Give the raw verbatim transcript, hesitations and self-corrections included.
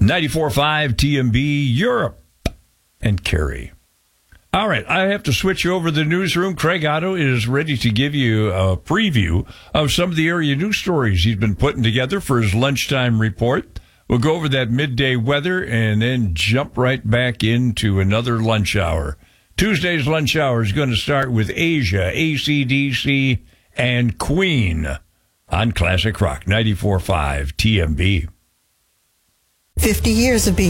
ninety-four point five T M B, Europe and Kerry. All right, I have to switch you over to the newsroom. Craig Otto is ready to give you a preview of some of the area news stories he's been putting together for his lunchtime report. We'll go over that midday weather and then jump right back into another lunch hour. Tuesday's lunch hour is going to start with Asia, A C D C, and Queen on Classic Rock, ninety-four point five T M B. fifty years of being